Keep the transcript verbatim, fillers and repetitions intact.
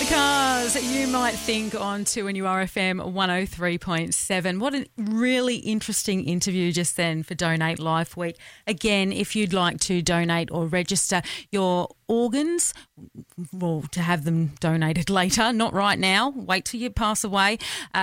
Because you might think on two N U R F M one oh three point seven. What a really interesting interview just then for Donate Life Week. Again, if you'd like to donate or register your organs, well, to have them donated later, not right now, wait till you pass away. Uh,